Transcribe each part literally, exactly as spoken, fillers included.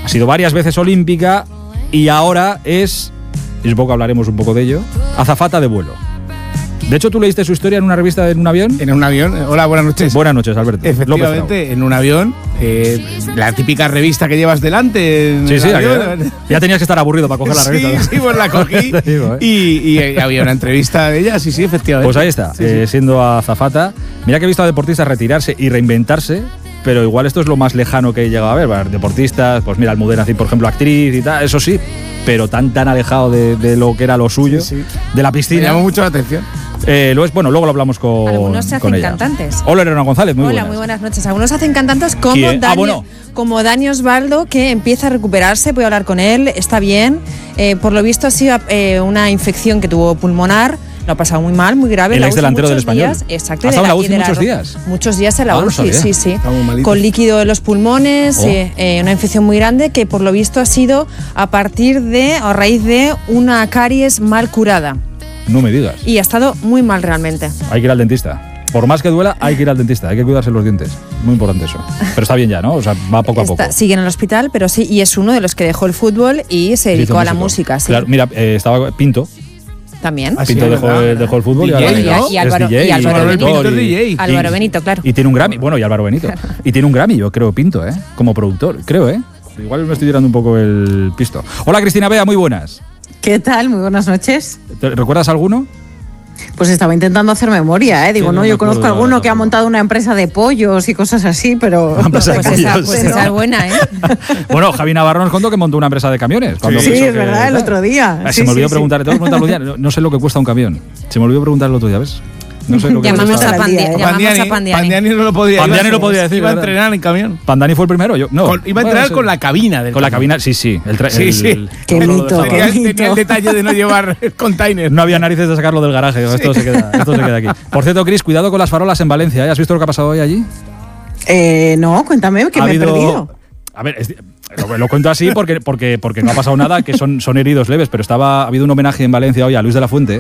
Ha sido varias veces olímpica y ahora es, y supongo que hablaremos un poco de ello, azafata de vuelo. De hecho, ¿tú leíste su historia en una revista en un avión? En un avión. Hola, buenas noches. Buenas noches, Alberto. Efectivamente, en un avión. Eh, la típica revista que llevas delante. En sí, el sí, avión. Ya tenías que estar aburrido para coger la revista. Sí, sí, pues la cogí. digo, ¿eh? y, y había una entrevista de ella, sí, sí, efectivamente. Pues ahí está, sí, eh, sí. siendo azafata. Mira que he visto a deportistas retirarse y reinventarse, pero igual esto es lo más lejano que he llegado a ver. Bueno, deportistas, pues mira, Almudena, por ejemplo, actriz y tal, eso sí, pero tan tan alejado de, de lo que era lo suyo, sí, sí. de la piscina. Me llamó mucho la atención. Eh, lo es, bueno, luego lo hablamos con Algunos se hacen con ella. cantantes. Hola, Elena González, muy Hola, buenas. muy buenas noches. Algunos se hacen cantantes como ¿Quién? Dani, Ah, bueno. como Dani Osvaldo, que empieza a recuperarse. Voy a hablar con él, está bien. Eh, por lo visto ha sido eh, una infección que tuvo pulmonar. Lo ha pasado muy mal, muy grave. El ex delantero del Español. Días, exacto. ¿Ha estado en la U C I de muchos días? Muchos días en la Ah, no U C I, sabía. sí, sí. Está muy malito. Con líquido en los pulmones, Oh. eh, eh, una infección muy grande que por lo visto ha sido a partir de, o a raíz de una caries mal curada. No me digas. Y ha estado muy mal realmente. Hay que ir al dentista. Por más que duela, hay que ir al dentista. Hay que cuidarse los dientes. Muy importante eso. Pero está bien ya, ¿no? O sea, va poco a Está- poco. sigue en el hospital, pero sí, y es uno de los que dejó el fútbol y se dedicó Hizo a la músico. música, sí. Claro, mira, eh, estaba Pinto. También. Ah, sí, Pinto es dejó, verdad, el, dejó el fútbol D J, y, ahora y, ¿no? y Álvaro, es D J y Álvaro y Benito. productor, D J. y- Álvaro y- Benito, claro. Y tiene un Grammy. Bueno, y Álvaro Benito. Y tiene un Grammy, yo creo, Pinto, ¿eh? Como productor, creo, ¿eh? Igual me estoy tirando un poco el pisto. Hola, Cristina Bea, muy buenas. ¿Qué tal? Muy buenas noches. ¿Te recuerdas alguno? Pues estaba intentando hacer memoria, ¿eh? Digo, Sí, no no, me yo acuerdo conozco de alguno nada que ha tampoco. montado una empresa de pollos y cosas así, pero... Una empresa de Pues esa, pollos. pues esa es buena, ¿eh? Bueno, Javi Navarro nos contó que montó una empresa de camiones. cuando Sí, pensó es que- verdad, el otro día. Ah, Sí, se me olvidó sí, sí. preguntar, tengo que preguntarlo ya. No, no sé lo que cuesta un camión. Se me olvidó preguntar el otro día, ¿ves? No sé lo que Llamamos cuesta. a, Pandi- día, ¿eh? llamamos Pandiani, a Pandiani. Pandiani no lo podía Pandiani iba- lo podía decir, Iba a ¿verdad? entrenar en camión. Pandani fue el primero, yo no. Con- iba a Bueno, entrenar sí. con la cabina del Con la camión. cabina, sí, sí. El tra- Sí, el- sí. el- Qué el- mito, el- qué Tenía, mito. tenía el detalle de no llevar el container. No había narices de sacarlo del garaje. Esto, se queda, esto se queda aquí. Por cierto, Cris, cuidado con las farolas en Valencia. ¿eh? ¿Has visto lo que ha pasado hoy allí? Eh, no, cuéntame, que Ha me he habido- perdido. A ver, es- lo, lo cuento así porque, porque, porque no ha pasado nada, que son, son heridos leves, pero estaba, ha habido un homenaje en Valencia hoy a Luis de la Fuente.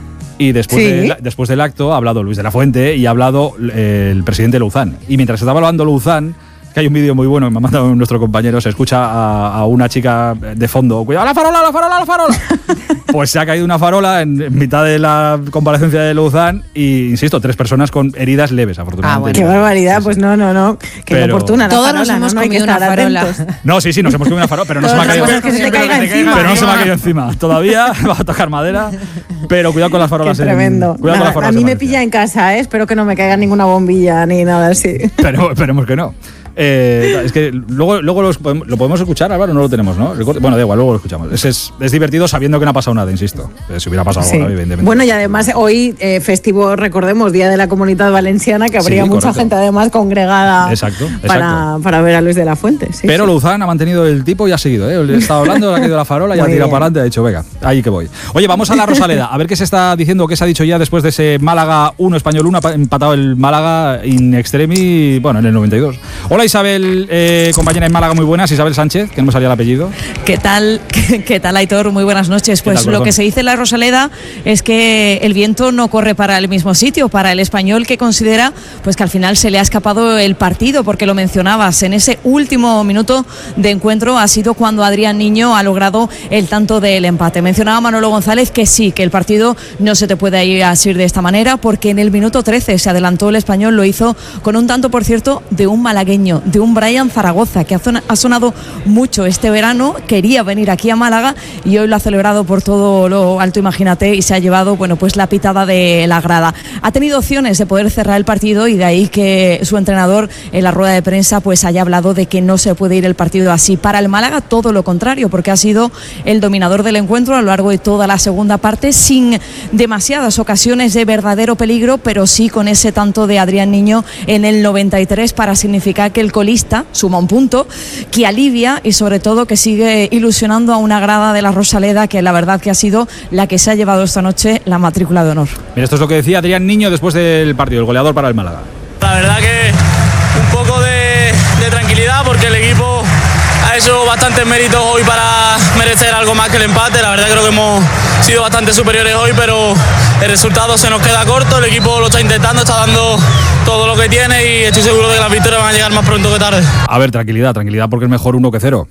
Y después, Sí. de- después del acto ha hablado Luis de la Fuente y ha hablado eh, el presidente Louzán. Y mientras estaba hablando Louzán, que hay un vídeo muy bueno que me ha mandado nuestro compañero, se escucha a, a una chica de fondo, ¡cuidado, la farola, la farola, la farola! Pues se ha caído una farola en, en mitad de la comparecencia de Louzán y, insisto, tres personas con heridas leves, afortunadamente. Ah, bueno. Qué barbaridad, pues no, no, no. Qué Pero- oportuna la Todos farola, nos hemos no, no hay que comido una estar farola. atentos. No, sí, sí, nos hemos comido una farola, pero no se me ha Todas caído. las cosas que se te caiga encima. Pero no se me ha caído encima. Todavía va a tocar madera, pero cuidado con las Qué farolas. en- tremendo. cuidado con Nada, las farolas a mí en me Valencia. pilla en casa, ¿eh? Espero que no me caiga ninguna bombilla ni nada así. Pero esperemos que no. Eh, es que luego, luego los podemos- lo podemos escuchar, Álvaro, no lo tenemos, ¿no? Record- Bueno, da igual, luego lo escuchamos. Es, es, es divertido sabiendo que no ha pasado nada, insisto. Eh, Si hubiera pasado Sí. algo, ¿no? evidentemente. Bueno, y además hoy, eh, festivo, recordemos, Día de la Comunidad Valenciana, que habría Sí, mucha correcto. gente además congregada Exacto, Para, exacto. para ver a Luis de la Fuente. Sí, Pero sí. Louzán ha mantenido el tipo y ha seguido, ¿eh? Le estaba hablando, le ha caído la farola y ha Muy tirado bien. para adelante, ha dicho, venga, ahí que voy. Oye, vamos a la Rosaleda, a ver qué se está diciendo, qué se ha dicho ya después de ese Málaga uno, Español uno, ha empatado el Málaga in extremi, bueno, en el noventa y dos. Hola Isabel, eh, compañera en Málaga, muy buenas, Isabel Sánchez, que no me salía el apellido. ¿Qué tal, qué tal, Aitor? Muy buenas noches. ¿Qué Pues tal, lo corazón? que se dice en la Rosaleda es que el viento no corre para el mismo sitio, para el Español, que considera pues que al final se le ha escapado el partido, porque lo mencionabas, en ese último minuto de encuentro ha sido cuando Adrián Niño ha logrado el tanto del empate. Mencionaba Manolo González que sí, que el partido no se te puede ir así de esta manera, porque en el minuto trece se adelantó el Español, lo hizo con un tanto, por cierto, de un malagueño, de un Brian Zaragoza, que ha zona- ha sonado mucho este verano, quería venir aquí a Málaga y hoy lo ha celebrado por todo lo alto, imagínate, y se ha llevado, bueno, pues la pitada de la grada. Ha tenido opciones de poder cerrar el partido y de ahí que su entrenador en la rueda de prensa pues haya hablado de que no se puede ir el partido así. Para el Málaga todo lo contrario, porque ha sido el dominador del encuentro a lo largo de toda la segunda parte, sin demasiadas ocasiones de verdadero peligro, pero sí con ese tanto de Adrián Niño en el noventa y tres para significar que el colista suma un punto, que alivia y sobre todo que sigue ilusionando a una grada de la Rosaleda que la verdad que ha sido la que se ha llevado esta noche la matrícula de honor. Mira, esto es lo que decía Adrián Niño después del partido, el goleador para el Málaga. La verdad que un poco de, de tranquilidad porque el equipo ha hecho bastantes méritos hoy para merecer algo más que el empate. La verdad creo que hemos sido bastante superiores hoy, pero el resultado se nos queda corto. El equipo lo está intentando, está dando todo lo que tiene y estoy seguro de que las victorias van a llegar más pronto que tarde. A ver, tranquilidad, tranquilidad porque es mejor uno que cero.